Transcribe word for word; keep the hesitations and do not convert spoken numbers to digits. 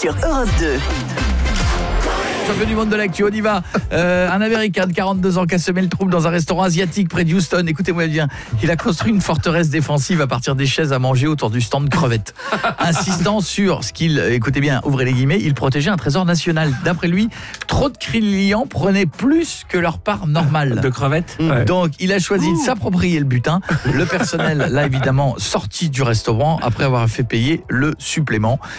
sur Europe deux. Champion du monde de l'actu, on y va. Euh, un Américain de quarante-deux ans qui a semé le trouble dans un restaurant asiatique près de Houston. Écoutez-moi bien, il a construit une forteresse défensive à partir des chaises à manger autour du stand crevettes. Insistant sur ce qu'il, écoutez bien, ouvrez les guillemets, il protégeait un trésor national. D'après lui, trop de clients prenaient plus que leur part normale. De crevettes. Ouais. Donc, il a choisi de s'approprier le butin. Le personnel l'a évidemment sorti du restaurant après avoir fait payer le supplément.